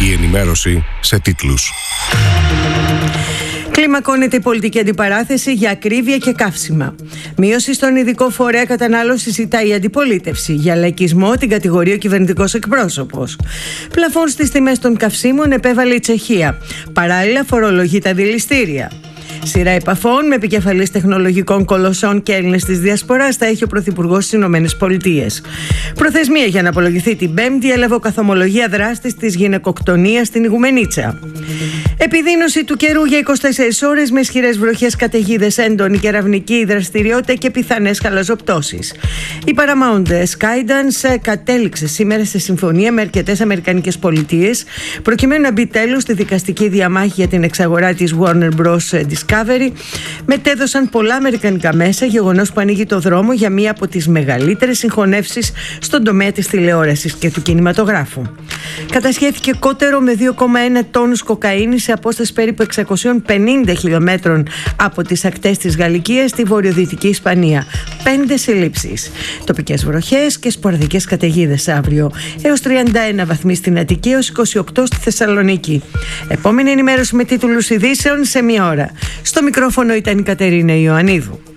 Η ενημέρωση σε τίτλους. Κλιμακώνεται η πολιτική αντιπαράθεση για ακρίβεια και καύσιμα. Μείωση στον ειδικό φορέα κατανάλωση ζητάει η αντιπολίτευση. Για λαϊκισμό την κατηγορεί ο κυβερνητικός εκπρόσωπος. Πλαφόν στις τιμές των καυσίμων επέβαλε η Τσεχία. Παράλληλα φορολογεί τα δηληστήρια. Σειρά επαφών με επικεφαλής τεχνολογικών κολοσσών και Έλληνες της Διασποράς θα έχει ο Πρωθυπουργός στις ΗΠΑ. Προθεσμία για να απολογηθεί την Πέμπτη έλαβε ο καθομολογία δράστης της γυναικοκτονίας στην Ιγουμενίτσα. Επιδείνωση του καιρού για 24 ώρες με ισχυρές βροχές, καταιγίδες, έντονη κεραυνική δραστηριότητα και πιθανές χαλαζοπτώσεις. Η Paramount Skydance κατέληξε σήμερα σε συμφωνία με αρκετές αμερικανικές πολιτείες προκειμένου να μπει τέλος στη δικαστική διαμάχη για την εξαγορά της Warner Bros. Discovery. Μετέδωσαν πολλά αμερικανικά μέσα, γεγονός που ανοίγει το δρόμο για μία από τις μεγαλύτερες συγχωνεύσεις στον τομέα της τηλεόρασης και του κινηματογράφου. Κατασχέθηκε κότερο με 2,1 τόνους κοκαίνης σε απόσταση περίπου 650 χιλιόμετρων από τις ακτές της Γαλλικίας στη βορειοδυτική Ισπανία. 5 συλλήψεις. Τοπικές βροχές και σποραδικές καταιγίδες αύριο. Έως 31 βαθμοί στην Αττική, έως 28 στη Θεσσαλονίκη. Επόμενη ενημέρωση με τίτλους ειδήσεων σε μία ώρα. Στο μικρόφωνο ήταν η Κατερίνα Ιωαννίδου.